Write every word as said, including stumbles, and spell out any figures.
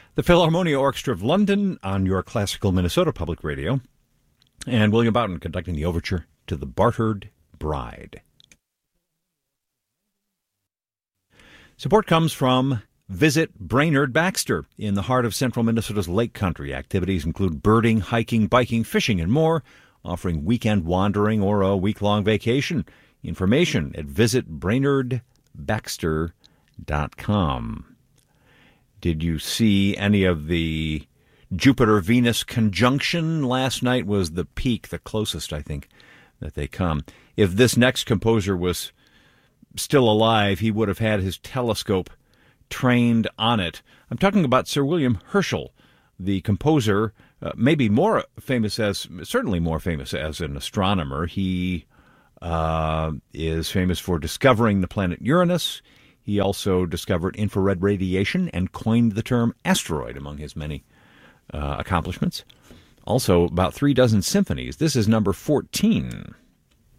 The Philharmonia Orchestra of London on your classical Minnesota Public Radio, and William Boughton conducting the overture to The Bartered Bride. Support comes from Visit Brainerd Baxter in the heart of central Minnesota's Lake Country. Activities include birding, hiking, biking, fishing, and more, offering weekend wandering or a week-long vacation. Information at visit brainerd baxter dot com. Did you see any of the Jupiter-Venus conjunction? Last night was the peak, the closest, I think, that they come. If this next composer was still alive, he would have had his telescope trained on it. I'm talking about Sir William Herschel, the composer, uh, maybe more famous as, certainly more famous as an astronomer. He uh, is famous for discovering the planet Uranus. He also discovered infrared radiation and coined the term asteroid among his many uh, accomplishments. Also, about three dozen symphonies. This is number fourteen.